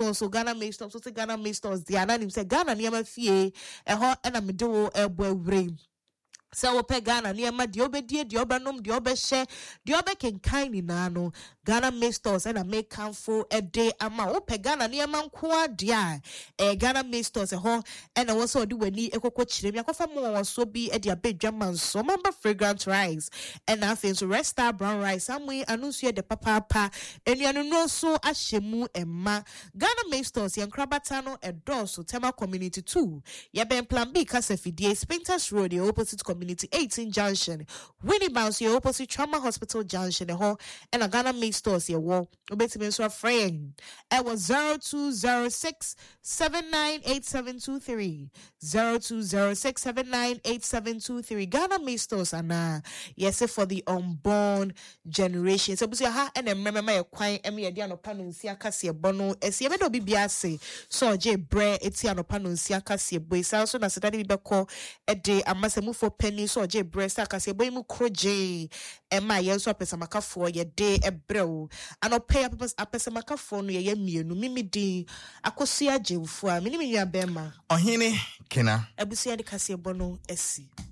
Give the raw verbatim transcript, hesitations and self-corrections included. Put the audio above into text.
stores so Ghana May stores so Ghana May stores the ananim say Ghana niema fie eho ena medo ebo ewre se wo pe Ghana niema de obedie de obanom de obehye de obekenkan ni na no Ghana May stores and make camfo a day ama wo pe Ghana niema nko ade a e Ghana May stores eho ena wo so de wani ekokọ chire mi akofa mo wo so bi e de abedwaman so mamba fragrant rice and afin so resta brown rice amwe anunsu de papa pa enuanu no so ahyemu emma Ghana May stores yen krabata no edoso tema community two ye ben plan B kasafidie Spintex Road the opposite community eighteen junction Winnie Bounce your opposite Trauma Hospital junction ho and a Ghana May stores ye wo obetime so friend it was zero two zero six seven nine eight seven two three zero two zero six seven nine eight seven two three Ghana May stores ana yes for the unborn generation so busi ha and remember my kwan emi ye dia no pa no nsia kase bono esi e be do bibia se so je bre eti anopa no nsia kase boy so so na sedade bi beko e de amasemu for penny so je bre sa kase boy mu kroje e ma ye so apesa makafo ye de e brew anopa ya apesa apesa makafo no ye mienu mimi din akosia jewfu a mini mi nua bema ohene kena abusia de kase bono esi